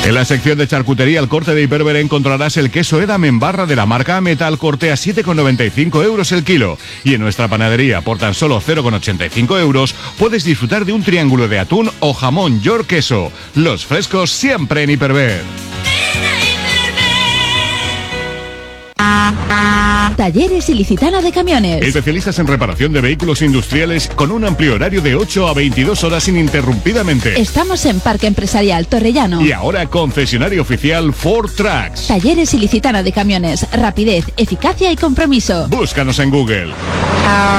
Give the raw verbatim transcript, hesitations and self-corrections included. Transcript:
En la sección de charcutería al corte de Hiperver encontrarás el queso Edam en barra de la marca Metal Corte a siete con noventa y cinco euros el kilo. Y en nuestra panadería por tan solo cero con ochenta y cinco euros puedes disfrutar de un triángulo de atún o jamón York queso. Los frescos siempre en Hiperver. Talleres Ilicitana de Camiones. Especialistas en reparación de vehículos industriales con un amplio horario de ocho a veintidós horas ininterrumpidamente. Estamos en Parque Empresarial Torrellano. Y ahora concesionario oficial Ford Trucks. Talleres Ilicitana de Camiones. Rapidez, eficacia y compromiso. Búscanos en Google.